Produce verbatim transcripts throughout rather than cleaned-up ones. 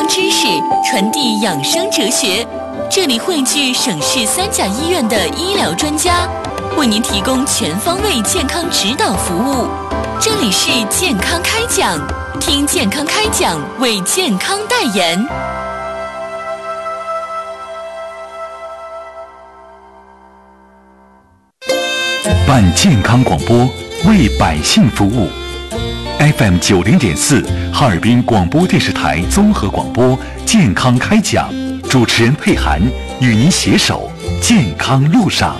康知识，传递养生哲学。这里汇聚省市三甲医院的医疗专家，为您提供全方位健康指导服务。这里是健康开讲，听健康开讲，为健康代言。 办健康广播，为百姓服务。F M 九零点四，哈尔滨广播电视台综合广播健康开讲，主持人佩涵与您携手健康路上。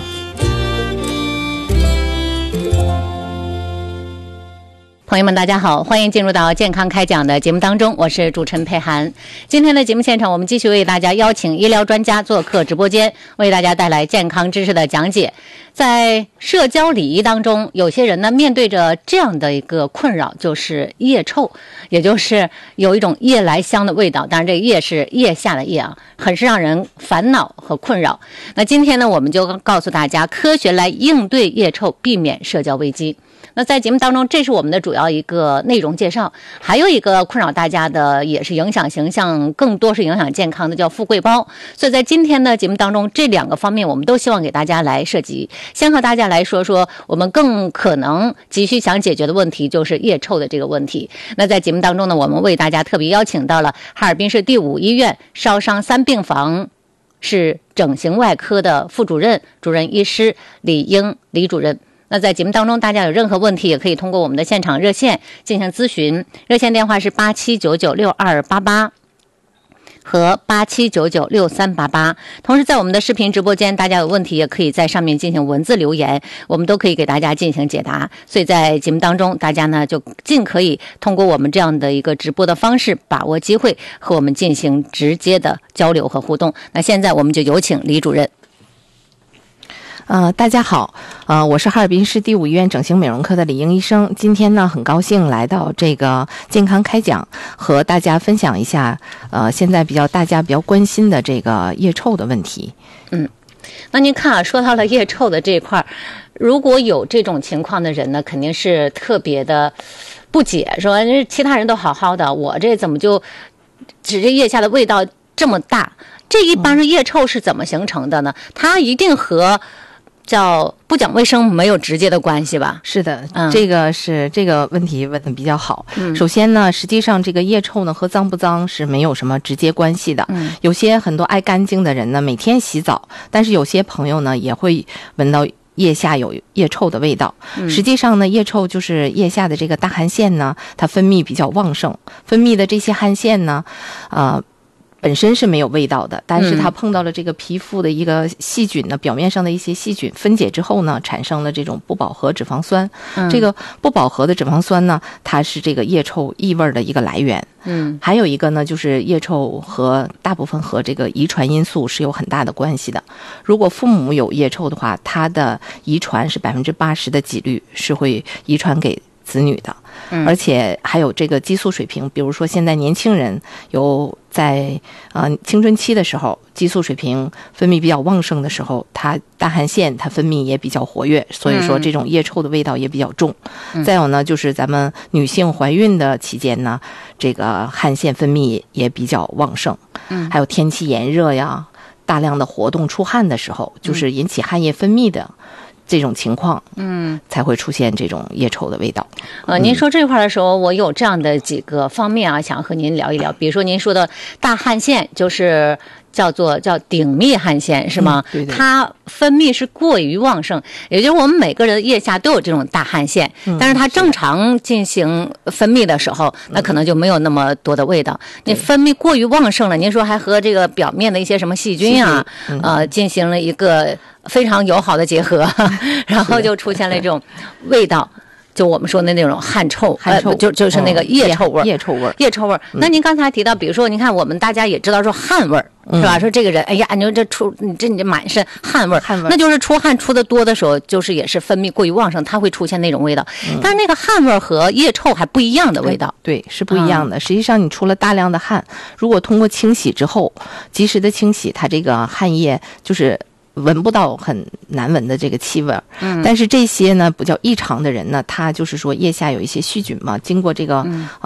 朋友们大家好，欢迎进入到健康开讲的节目当中，我是主持人佩涵。今天的节目现场，我们继续为大家邀请医疗专家做客直播间，为大家带来健康知识的讲解。在社交礼仪当中，有些人呢面对着这样的一个困扰，就是腋臭，也就是有一种夜来香的味道，当然这个腋是腋下的腋啊，很是让人烦恼和困扰。那今天呢，我们就告诉大家科学来应对腋臭，避免社交危机。那在节目当中，这是我们的主要一个内容介绍。还有一个困扰大家的，也是影响形象，更多是影响健康的，叫富贵包。所以在今天的节目当中，这两个方面我们都希望给大家来涉及。先和大家来说说我们更可能急需想解决的问题，就是腋臭的这个问题。那在节目当中呢，我们为大家特别邀请到了哈尔滨市第五医院烧伤三病房是整形外科的副主任、主任医师李英李主任。那在节目当中，大家有任何问题也可以通过我们的现场热线进行咨询，热线电话是八七九九六二八八和八七九九六三八八。同时在我们的视频直播间，大家有问题也可以在上面进行文字留言，我们都可以给大家进行解答。所以在节目当中，大家呢就尽可以通过我们这样的一个直播的方式，把握机会和我们进行直接的交流和互动。那现在我们就有请李主任。 呃，大家好，呃，我是哈尔滨市第五医院整形美容科的李英医生。今天呢，很高兴来到这个健康开讲，和大家分享一下，呃，现在比较大家比较关心的这个腋臭的问题。 嗯，那您看啊，说到了腋臭的这一块，如果有这种情况的人呢，肯定是特别的不解，说其他人都好好的，我这怎么就只是腋下的味道这么大？这一般是腋臭是怎么形成的呢？它一定和叫不讲卫生没有直接的关系吧？ 是的， 嗯、 这个是这个问题问得比较好。 嗯、 首先呢，实际上这个腋臭呢和脏不脏是没有什么直接关系的。 嗯、 有些很多爱干净的人呢，每天洗澡，但是有些朋友呢也会闻到腋下有腋臭的味道。 嗯、 实际上呢，腋臭就是腋下的这个大汗腺呢，它分泌比较旺盛，分泌的这些汗腺呢，呃。本身是没有味道的，但是它碰到了这个皮肤的一个细菌呢，表面上的一些细菌分解之后呢，产生了这种不饱和脂肪酸。 嗯、 这个不饱和的脂肪酸呢，它是这个腋臭异味的一个来源。 嗯， 还有一个呢，就是腋臭和大部分和这个遗传因素是有很大的关系的。如果父母有腋臭的话，它的遗传是百分之八十的几率是会遗传给子女的。 嗯、 而且还有这个激素水平，比如说现在年轻人有在呃青春期的时候，激素水平分泌比较旺盛的时候，它大汗腺它分泌也比较活跃，所以说这种腋臭的味道也比较重。 嗯、 再有呢，就是咱们女性怀孕的期间呢，这个汗腺分泌也比较旺盛。 嗯， 还有天气炎热呀，大量的活动出汗的时候，就是引起汗液分泌的。这种情况， 嗯， 才会出现这种腋臭的味道。 呃，您说这块的时候，我有这样的几个方面啊，想和您聊一聊。比如说您说的大汗腺，就是叫做叫顶泌汗腺是吗？ 嗯、对对。 它分泌是过于旺盛，也就是我们每个人的腋下都有这种大汗腺， 嗯、 但是它正常进行分泌的时候，那可能就没有那么多的味道。嗯、你分泌过于旺盛了，您说还和这个表面的一些什么细菌啊， 嗯、 呃，进行了一个非常友好的结合，然后就出现了这种味道。就我们说的那种汗臭， 汗臭、 呃、就就是那个腋臭味儿， 腋臭味儿， 腋臭味儿。那您刚才提到，比如说，您看我们大家也知道说汗味儿、 嗯、 是吧？说这个人，哎呀，你说这出你这你这满身汗味儿， 汗味儿， 那就是出汗出的多的时候，就是也是分泌过于旺盛，它会出现那种味道。嗯、但是那个汗味儿和腋臭还不一样的味道， 哎、对，是不一样的。嗯、实际上，你出了大量的汗，如果通过清洗之后，及时的清洗，它这个汗液就是闻不到很难闻的这个气味。 嗯， 但是这些呢，比较异常的人呢，他就是说腋下有一些细菌嘛，经过这个、嗯、呃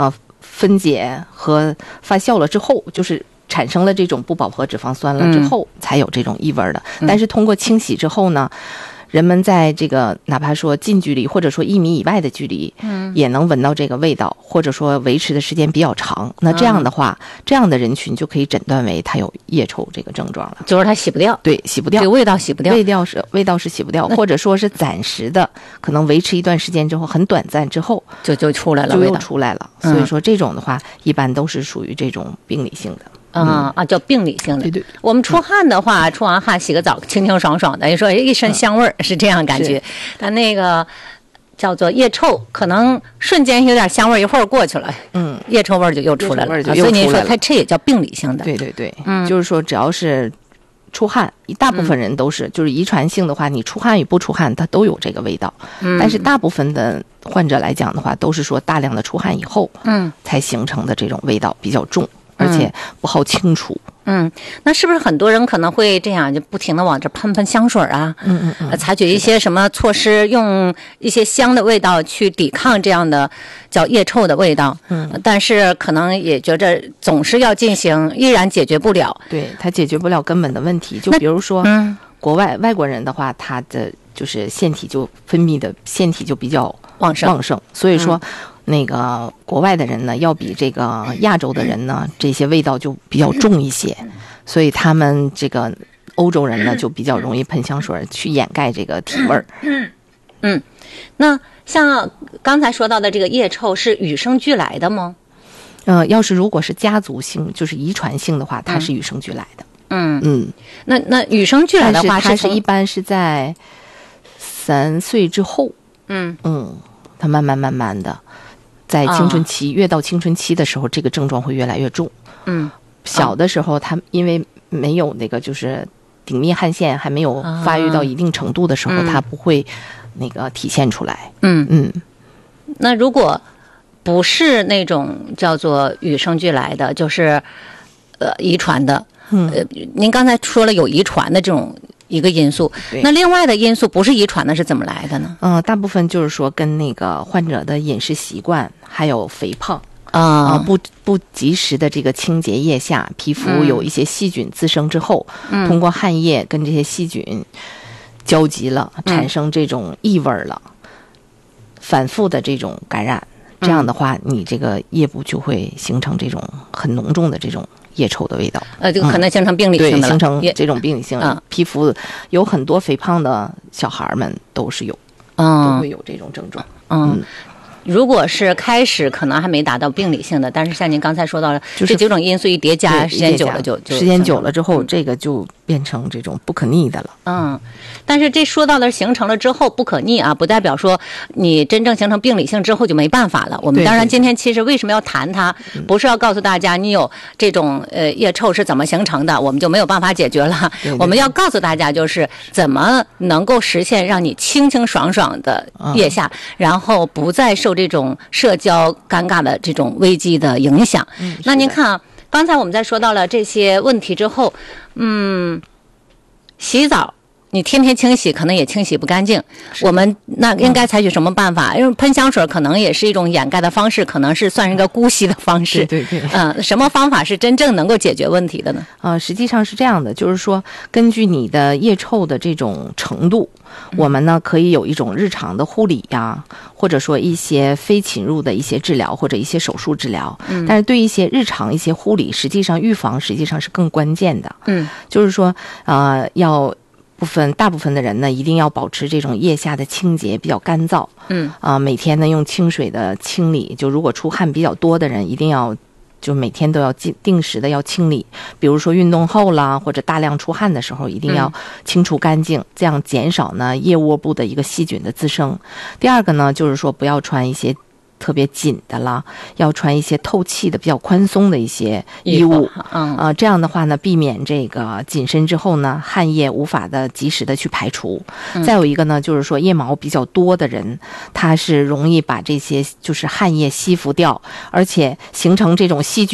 分解和发酵了之后，就是产生了这种不饱和脂肪酸了之后，嗯、才有这种异味的。但是通过清洗之后呢，人们在这个哪怕说近距离或者说一米以外的距离，嗯，也能闻到这个味道，或者说维持的时间比较长。那这样的话，嗯、这样的人群就可以诊断为他有腋臭这个症状了。 就是他洗不掉， 对，洗不掉， 这个味道洗不掉， 味道是味道是洗不掉，或者说是暂时的，可能维持一段时间之后，很短暂之后就就出来了， 就又出来了。所以说这种的话，一般都是属于这种病理性的。 啊、嗯、啊，叫病理性的。 对对， 我们出汗的话，出完汗洗个澡，清清爽爽的，你说一身香味儿、嗯、是这样感觉。但那个叫做腋臭，可能瞬间有点香味儿，一会儿过去了，嗯，腋臭味儿就又出来了。 了所以您说它这也叫病理性的。 对对对，嗯，就是说只要是出汗，一大部分人都是，嗯、就是遗传性的话，你出汗与不出汗，它都有这个味道。嗯，但是大部分的患者来讲的话，都是说大量的出汗以后，嗯，才形成的这种味道比较重。而且不好清除。 嗯，那是不是很多人可能会这样，就不停的往这喷喷香水啊？嗯嗯嗯，采取一些什么措施，用一些香的味道去抵抗这样的叫腋臭的味道？嗯，但是可能也觉着总是要进行，依然解决不了。 对，它解决不了根本的问题。就比如说，嗯，国外外国人的话，他的就是腺体就分泌的腺体就比较旺盛旺盛，所以说。嗯那个国外的人呢，要比这个亚洲的人呢，这些味道就比较重一些，所以他们这个欧洲人呢，就比较容易喷香水去掩盖这个体味儿。 嗯，那像刚才说到的这个腋臭是与生俱来的吗？ 呃，要是如果是家族性，就是遗传性的话，它是与生俱来的。 嗯嗯，那那与生俱来的话是，它是一般是在三岁之后。 嗯嗯，它慢慢慢慢的。在青春期、啊、越到青春期的时候，这个症状会越来越重。 嗯， 小的时候，他因为没有那个就是顶泌汗腺还没有发育到一定程度的时候，它、啊、不会那个体现出来。 嗯嗯。 那如果不是那种叫做与生俱来的，就是呃遗传的， 嗯， 呃，您刚才说了有遗传的这种。一个因素，那另外的因素不是遗传的，是怎么来的呢？ 嗯、呃，大部分就是说跟那个患者的饮食习惯，还有肥胖啊、 呃，不不及时的这个清洁腋下，皮肤有一些细菌滋生之后， 嗯、 通过汗液跟这些细菌交集了，产生这种异味了，嗯、反复的这种感染，这样的话，嗯、你这个腋部就会形成这种很浓重的这种。腋臭的味道， 呃，就可能形成病理性的、 嗯、对，形成这种病理性的、嗯、皮肤，有很多肥胖的小孩们都是有， 嗯， 都会有这种症状， 嗯。嗯如果是开始可能还没达到病理性的，但是像您刚才说到了， 就是、 这几种因素一叠加，时间久了就就时间久了之后，这个就变成这种不可逆的了。 嗯，但是这说到的形成了之后不可逆啊，不代表说你真正形成病理性之后就没办法了。我们当然今天其实为什么要谈它，不是要告诉大家你有这种呃腋臭是怎么形成的，我们就没有办法解决了。 对对对， 我们要告诉大家就是怎么能够实现让你清清爽爽的腋下，嗯、然后不再受这种社交尴尬的这种危机的影响。 嗯、 那您看啊，刚才我们在说到了这些问题之后，嗯，洗澡你天天清洗可能也清洗不干净，我们那应该采取什么办法？嗯、因为喷香水可能也是一种掩盖的方式，可能是算是一个姑息的方式。 对对对。 嗯、呃，什么方法是真正能够解决问题的呢？ 啊、呃，实际上是这样的，就是说根据你的腋臭的这种程度，我们呢可以有一种日常的护理呀，或者说一些非侵入的一些治疗或者一些手术治疗。 嗯。 但是对一些日常一些护理，实际上预防实际上是更关键的。 嗯。 就是说，啊、呃，要。部分大部分的人呢，一定要保持这种腋下的清洁，比较干燥。 嗯啊、呃，每天呢用清水的清理。就如果出汗比较多的人，一定要就每天都要定定时的要清理。比如说运动后啦，或者大量出汗的时候，一定要清除干净，嗯、这样减少呢腋窝部的一个细菌的滋生。第二个呢，就是说不要穿一些特别紧的啦，要穿一些透气的、比较宽松的一些衣物， 嗯啊、呃，这样的话呢，避免这个紧身之后呢，汗液无法的及时的去排除。 嗯、 再有一个呢，就是说腋毛比较多的人，他是容易把这些就是汗液吸附掉，而且形成这种细菌。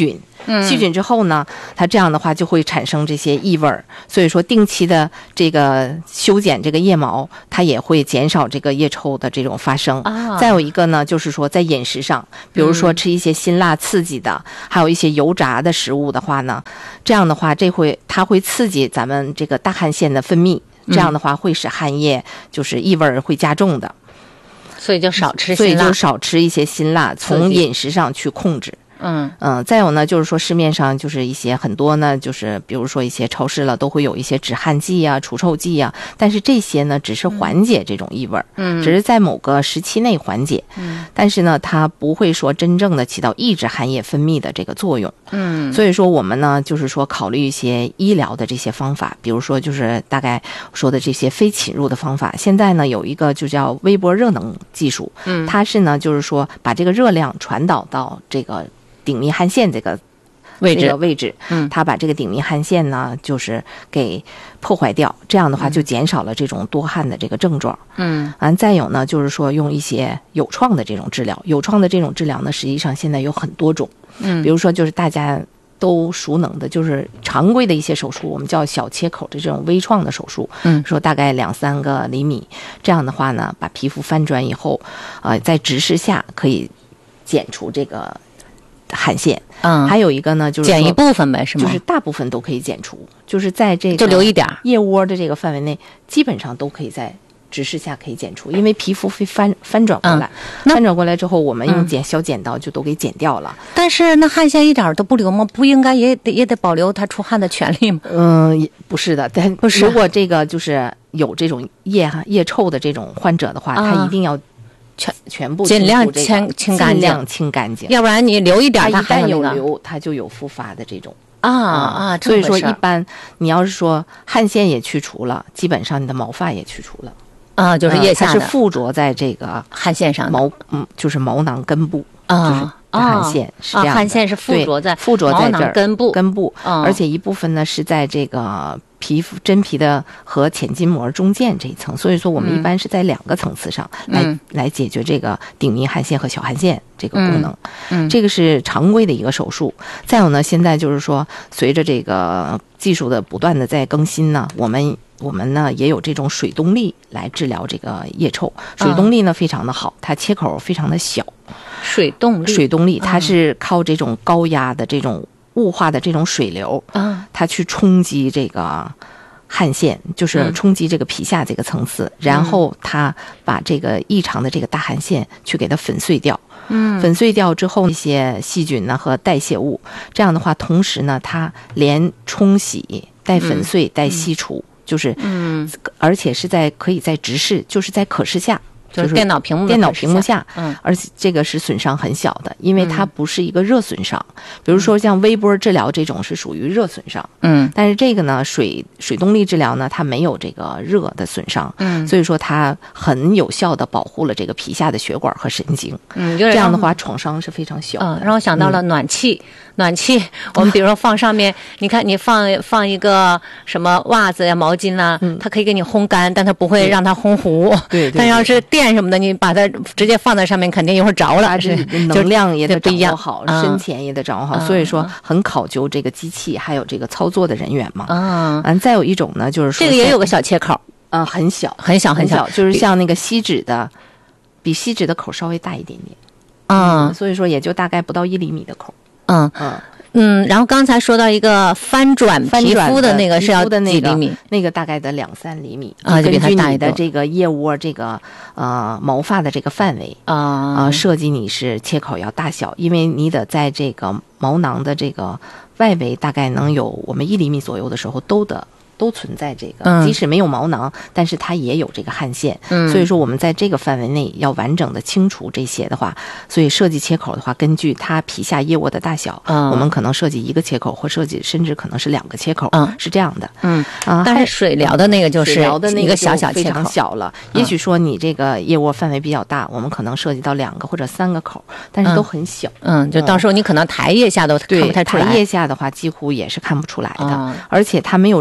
嗯、细菌之后呢，它这样的话就会产生这些异味儿。所以说，定期的这个修剪这个腋毛，它也会减少这个腋臭的这种发生。啊、再有一个呢，就是说在饮食上，比如说吃一些辛辣刺激的，嗯、还有一些油炸的食物的话呢，这样的话，这会它会刺激咱们这个大汗腺的分泌，这样的话会使汗液就是异味会加重的。 所以就少吃辛辣， 所以就少吃一些辛辣，从饮食上去控制。嗯嗯，再有呢，就是说市面上就是一些很多呢，就是比如说一些超市了，都会有一些止汗剂啊、除臭剂啊，但是这些呢，只是缓解这种异味，嗯，只是在某个时期内缓解，嗯，但是呢，它不会说真正的起到抑制汗液分泌的这个作用，嗯，所以说我们呢，就是说考虑一些医疗的这些方法，比如说就是大概说的这些非侵入的方法，现在呢有一个就叫微波热能技术，嗯，它是呢就是说把这个热量传导到这个顶密汗腺这个位置， 这个位置，嗯，它把这个顶密汗腺呢，就是给破坏掉，这样的话就减少了这种多汗的这个症状，嗯，完再有呢，就是说用一些有创的这种治疗，有创的这种治疗呢，实际上现在有很多种，嗯，比如说就是大家都熟能的，就是常规的一些手术，我们叫小切口的这种微创的手术，嗯，说大概两三个厘米，这样的话呢，把皮肤翻转以后，呃，在直视下可以减除这个汗腺，嗯，还有一个呢，就是减一部分呗，是吗？ 就是大部分都可以减除，就是在这个就留一点腋窝的这个范围内，基本上都可以在直视下可以减除，因为皮肤会翻翻转过来，嗯、翻转过来之后，我们用剪小剪刀就都给剪掉了。 但是那汗腺一点都不留吗？不应该也得也得保留它出汗的权利吗？ 嗯，不是的，但不是。如果这个就是有这种腋腋臭的这种患者的话，啊、他一定要。全全部尽量清清干净， 尽量清干净， 要不然你留一点， 它一旦有留，它就有复发的这种啊啊。 所以说，一般你要是说汗腺也去除了，基本上你的毛发也去除了啊，就是腋下的，它是附着在这个汗腺上毛，嗯，就是毛囊根部啊。就是汗腺是这样的， 汗腺是附着在附着在这儿根部根部，而且一部分呢是在这个皮肤真皮的和浅筋膜中间这一层，所以说我们一般是在两个层次上来、嗯、来解决这个顶密汗腺和小汗腺这个功能。嗯，这个是常规的一个手术。再有呢，现在就是说随着这个技术的不断的在更新呢，我们。我们呢也有这种水动力来治疗这个腋臭，水动力呢非常的好，它切口非常的小。 水动力， 水动力，它是靠这种高压的这种雾化的这种水流，啊，它去冲击这个汗腺，就是冲击这个皮下这个层次，嗯、然后它把这个异常的这个大汗腺去给它粉碎掉。嗯，粉碎掉之后，一些细菌呢和代谢物，这样的话，同时呢，它连冲洗带粉碎带吸除。嗯就是，嗯，而且是在可以在直视，就是在可视下， 就是电脑屏幕电脑屏幕下，嗯，而且这个是损伤很小的，因为它不是一个热损伤。嗯、比如说像微波治疗这种是属于热损伤，嗯，但是这个呢，水水动力治疗呢，它没有这个热的损伤，嗯，所以说它很有效的保护了这个皮下的血管和神经，嗯，这样的话创伤是非常小的。 嗯，让我想到了暖气。嗯暖气，我们比如说放上面，你看你放放一个什么袜子呀、毛巾啦、啊，嗯、它可以给你烘干，但它不会让它烘糊。 对，对对但要是电什么的，你把它直接放在上面，肯定一会儿着了。 是能量也得掌握好，深浅也得掌握好，嗯、所以说很考究这个机器还有这个操作的人员嘛。啊，完再有一种呢，就是说这个也有个小切口， 嗯、呃，很小， 很小很小， 就是像那个锡纸的，比锡纸的口稍微大一点点。嗯，所以说也就大概不到一厘米的口。嗯嗯嗯，然后刚才说到一个翻转皮肤的那个是要几厘米？ 那个大概的两三厘米啊，根据你的这个腋窝这个呃毛发的这个范围啊啊、呃，设计你是切口要大小，因为你得在这个毛囊的这个外围大概能有我们一厘米左右的时候都得。都存在这个，嗯、即使没有毛囊，但是它也有这个汗腺，嗯、所以说我们在这个范围内要完整的清除这些的话，所以设计切口的话，根据它皮下腋窝的大小，嗯、我们可能设计一个切口，或设计甚至可能是两个切口，嗯、是这样的。 嗯啊，但是水疗的那个就是一个小小切口， 非常小了。嗯、也许说你这个腋窝范围比较大，我们可能设计到两个或者三个口，但是都很小。 嗯，就到时候你可能抬腋下都看不太出来。 抬腋下的话，几乎也是看不出来的，嗯、而且它没有热损伤。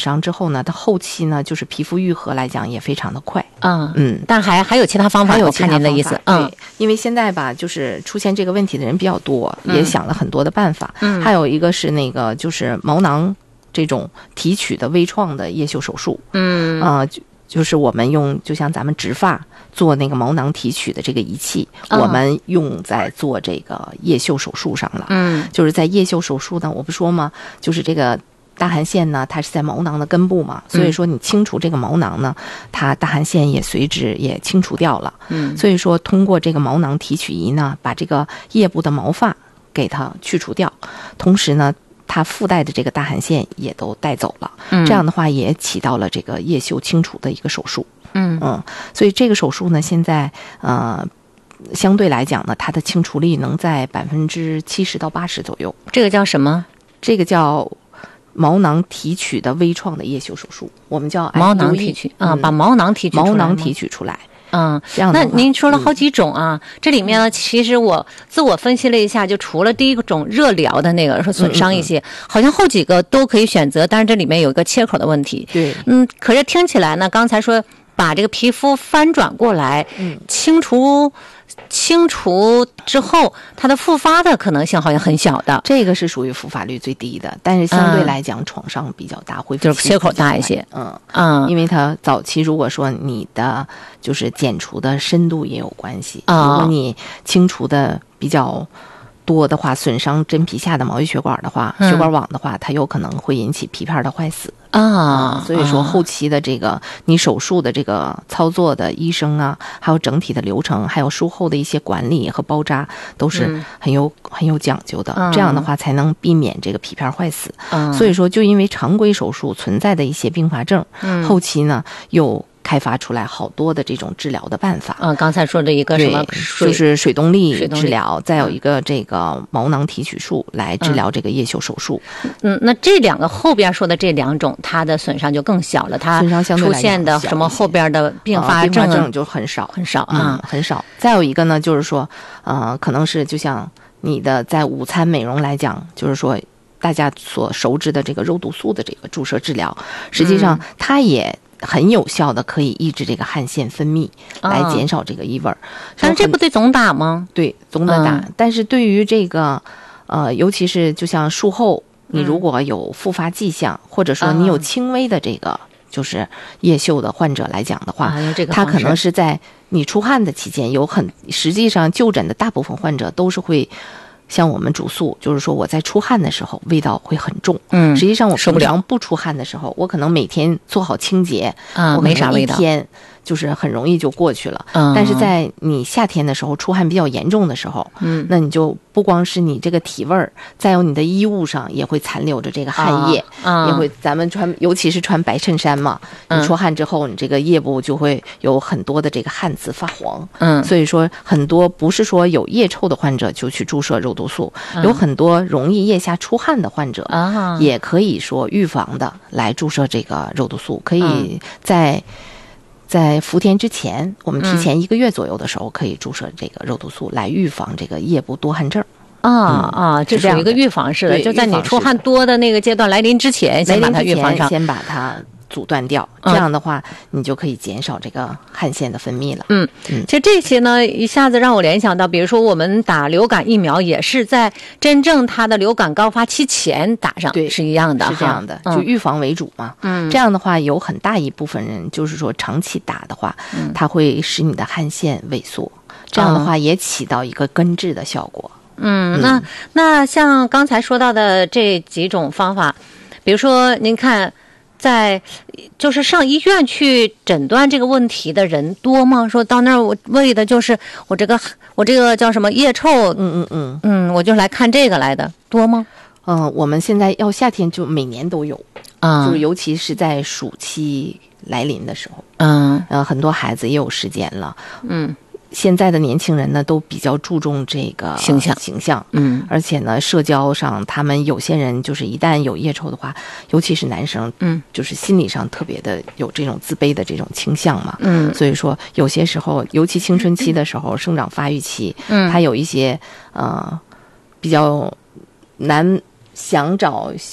伤之后呢，它后期呢就是皮肤愈合来讲也非常的快。 嗯嗯， 但还还有其他方法， 还有我看您的意思。嗯， 对，因为现在吧，就是出现这个问题的人比较多， 嗯、 也想了很多的办法。 嗯， 还有一个是那个就是毛囊这种提取的微创的叶秀手术。 嗯， 啊、呃，就就是我们用就像咱们植发做那个毛囊提取的这个仪器， 哦、 我们用在做这个叶秀手术上了。 嗯， 就是在叶秀手术呢，我不说吗？就是这个。大汗腺呢，它是在毛囊的根部嘛，所以说你清除这个毛囊呢，它大汗腺也随之也清除掉了。 嗯， 所以说通过这个毛囊提取仪呢，把这个腋部的毛发给它去除掉，同时呢，它附带的这个大汗腺也都带走了。 嗯， 这样的话也起到了这个腋秀清除的一个手术。 嗯嗯，所以这个手术呢，现在呃。相对来讲呢，它的清除力能在百分之七十到八十左右。 这个叫什么？ 这个叫毛囊提取的微创的叶秀手术，我们叫毛囊提取啊、嗯，把毛囊提取出来， 毛囊提取出来。 嗯， 这样的那您说了好几种啊，嗯、这里面呢，其实我自我分析了一下，就除了第一种热疗的那个说损伤一些、嗯嗯，好像后几个都可以选择，但是这里面有一个切口的问题。 对， 嗯，可是听起来呢，刚才说把这个皮肤翻转过来， 嗯， 清除。清除之后，它的复发的可能性好像很小的， 这个是属于复发率最低的，但是相对来讲创伤比较大，恢复就是切口大一些。 嗯嗯， 因为它早期如果说你的就是剪除的深度也有关系， 哦、 如果你清除的比较多的话，损伤真皮下的毛细血管的话， 嗯、 血管网的话，它有可能会引起皮片的坏死。 啊、 嗯，所以说后期的这个、啊、你手术的这个操作的医生啊，还有整体的流程，还有术后的一些管理和包扎，都是很有、嗯、很有讲究的、嗯。这样的话才能避免这个皮片坏死。 嗯， 所以说就因为常规手术存在的一些并发症， 嗯， 后期呢又开发出来好多的这种治疗的办法。 嗯，刚才说的一个什么就是水动力治疗，再有一个这个毛囊提取术来治疗这个叶秀手术。 嗯，那这两个后边说的这两种，它的损伤就更小了，它出现的什么后边的并发症、 呃、并发症就很少很少啊、 嗯，很少。再有一个呢，就是说，呃，可能是就像你的在午餐美容来讲，就是说大家所熟知的这个肉毒素的这个注射治疗，实际上它也很有效的可以抑制这个汗腺分泌，来减少这个异味、哦、 但是这不得总打吗？ 对，总得打、嗯、但是对于这个呃尤其是就像术后你如果有复发迹象、嗯、或者说你有轻微的这个就是叶秀的患者来讲的话、 啊这个、 他可能是在你出汗的期间有很实际上就诊的大部分患者都是会像我们主诉，就是说我在出汗的时候味道会很重。 嗯， 实际上我平常不出汗的时候，我可能每天做好清洁， 啊， 我没啥味道， 一天就是很容易就过去了。 嗯， 但是在你夏天的时候出汗比较严重的时候， 嗯， 那你就不光是你这个体味儿，再有你的衣物上也会残留着这个汗液， 啊， 也会咱们穿，尤其是穿白衬衫嘛， 嗯、 你出汗之后，你这个腋部就会有很多的这个汗渍发黄。 嗯， 所以说很多不是说有腋臭的患者就去注射肉毒素， 嗯、 有很多容易腋下出汗的患者啊， 也可以说预防的来注射这个肉毒素，可以在。嗯在伏天之前，我们提前一个月左右的时候，可以注射这个肉毒素来预防这个腋部多汗症。 啊、嗯、啊，这属于一个预防式的，就在你出汗多的那个阶段来临之前，先把它预防上， 先把它阻断掉。这样的话，嗯、你就可以减少这个汗腺的分泌了。 嗯嗯，其实这些呢，一下子让我联想到，比如说我们打流感疫苗，也是在真正它的流感高发期前打上， 对， 是一样的， 是这样的，就预防为主嘛。 嗯， 这样的话，有很大一部分人就是说长期打的话， 嗯、 它会使你的汗腺萎缩，这样的话也起到一个根治的效果。 嗯，那那像刚才说到的这几种方法，比如说您看。在就是上医院去诊断这个问题的人多吗？说到那儿我为的就是我这个我这个叫什么腋臭， 嗯嗯嗯嗯，我就来看这个来的多吗？ 嗯、呃，我们现在要夏天就每年都有啊、嗯， 就是尤其是在暑期来临的时候， 嗯， 呃，很多孩子也有时间了， 嗯。 现在的年轻人呢，都比较注重这个形象， 形象， 嗯， 而且呢，社交上，他们有些人就是一旦有腋臭的话，尤其是男生， 嗯， 就是心理上特别的有这种自卑的这种倾向嘛， 嗯， 所以说有些时候，尤其青春期的时候，嗯、生长发育期， 嗯， 他有一些呃比较难想找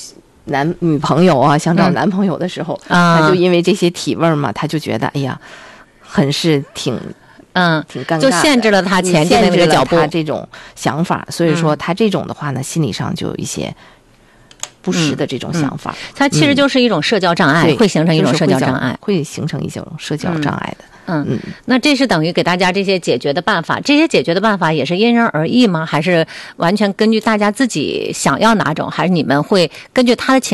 男女朋友啊，想找男朋友的时候， 啊他就因为这些体味儿嘛，他就觉得哎呀，很是挺嗯， 挺尴尬的， 就限制了他前进的那个脚步， 他这种想法，所以说他这种的话呢，心理上就有一些不实的这种想法。 它其实就是一种社交障碍， 嗯、 会形成一种社交障碍， 会形成一种社交障碍的。 嗯，嗯那这是等于给大家这些解决的办法，这些解决的办法也是因人而异吗？还是完全根据大家自己想要哪种？还是你们会根据他的情